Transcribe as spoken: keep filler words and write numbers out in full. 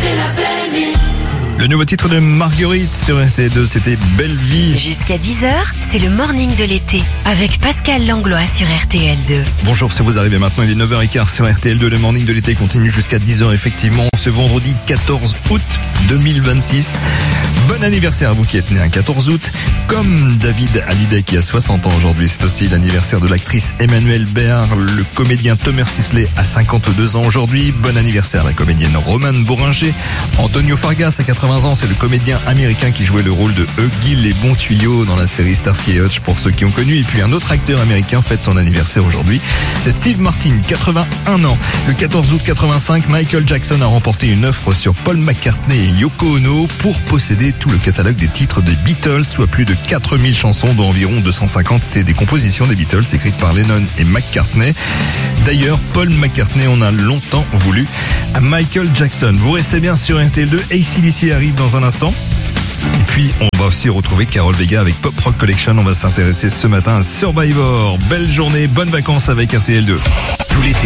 C'est la belle vie. Le nouveau titre de Marguerite sur R T L deux, c'était Belle Vie. Jusqu'à dix heures, c'est le morning de l'été avec Pascal Langlois sur R T L deux. Bonjour, si vous arrivez maintenant, il est neuf heures quinze sur R T L deux. Le morning de l'été continue jusqu'à dix heures effectivement, ce vendredi quatorze août deux mille vingt-six. Bon anniversaire à vous qui êtes né un quatorze août. Comme David Hallyday qui a soixante ans aujourd'hui, c'est aussi l'anniversaire de l'actrice Emmanuelle Béard. Le comédien Thomas Sisley a cinquante-deux ans aujourd'hui. Bon anniversaire à la comédienne Romane Bourringer. Antonio Fargas a quatre-vingts ans, c'est le comédien américain qui jouait le rôle de Huggy les bons tuyaux dans la série Starsky et Hutch pour ceux qui ont connu. Et puis un autre acteur américain fête son anniversaire aujourd'hui, c'est Steve Martin, quatre-vingt-un ans. Le quatorze août quatre-vingt-cinq, Michael Jackson a remporté une offre sur Paul McCartney et Yoko Ono pour posséder tout le catalogue des titres des Beatles, soit plus de quatre mille chansons dont environ deux cent cinquante étaient des compositions des Beatles écrites par Lennon et McCartney. D'ailleurs, Paul McCartney en a longtemps voulu à Michael Jackson. Vous restez bien sur R T L deux, A C D C arrive dans un instant. Et puis, on va aussi retrouver Carol Vega avec Pop Rock Collection. On va s'intéresser ce matin à Survivor. Belle journée, bonnes vacances avec R T L deux. Tout l'été,